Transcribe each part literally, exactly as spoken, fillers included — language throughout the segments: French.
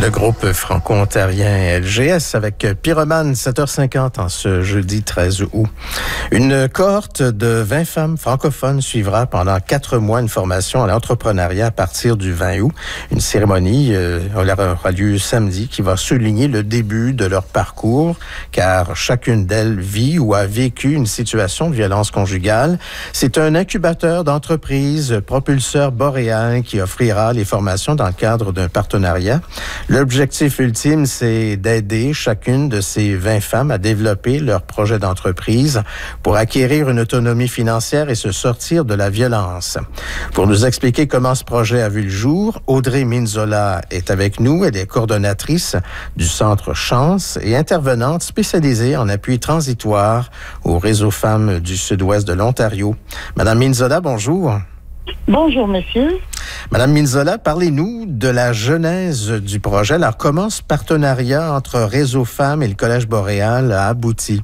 Le groupe franco-ontarien L G S avec Pyromane, sept heures cinquante en ce jeudi treize août. Une cohorte de vingt femmes francophones suivra pendant quatre mois une formation à l'entrepreneuriat à partir du vingt août. Une cérémonie euh, aura lieu samedi qui va souligner le début de leur parcours, car chacune d'elles vit ou a vécu une situation de violence conjugale. C'est un incubateur d'entreprise propulseur boréal qui offrira les formations dans le cadre d'un partenariat. L'objectif ultime, c'est d'aider chacune de ces vingt femmes à développer leur projet d'entreprise pour acquérir une autonomie financière et se sortir de la violence. Pour nous expliquer comment ce projet a vu le jour, Audrey Minzola est avec nous. Elle est coordonnatrice du Centre Chance et intervenante spécialisée en appui transitoire au Réseau Femmes du Sud-Ouest de l'Ontario. Madame Minzola, bonjour. Bonjour, monsieur. Madame Minzola, parlez-nous de la genèse du projet. Alors, comment ce partenariat entre Réseau Femmes et le Collège Boréal a abouti?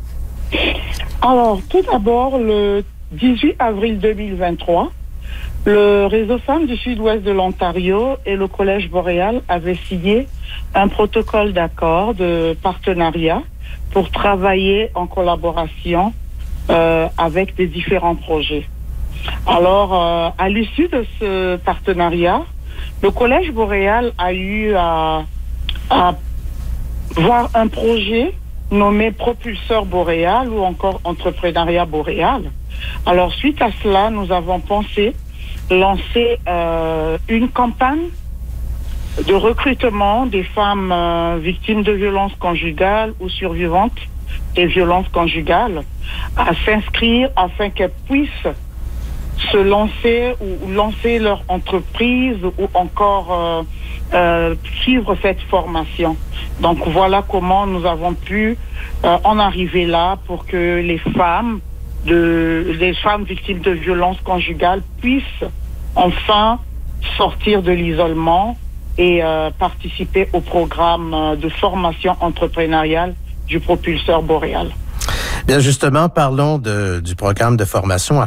Alors, tout d'abord, le dix-huit avril deux mille vingt-trois, le Réseau Femmes du Sud-Ouest de l'Ontario et le Collège Boréal avaient signé un protocole d'accord de partenariat pour travailler en collaboration euh, avec des différents projets. Alors, euh, à l'issue de ce partenariat, le Collège Boréal a eu à, à voir un projet nommé Propulseur Boréal ou encore Entrepreneuriat Boréal. Alors, suite à cela, nous avons pensé lancer euh, une campagne de recrutement des femmes euh, victimes de violences conjugales ou survivantes des violences conjugales à s'inscrire afin qu'elles puissent se lancer ou lancer leur entreprise ou encore euh, euh, suivre cette formation. Donc voilà comment nous avons pu euh, en arriver là pour que les femmes de les femmes victimes de violences conjugales puissent enfin sortir de l'isolement et euh, participer au programme de formation entrepreneuriale du Propulseur Boréal. Bien, justement, parlons de, du programme de formation. À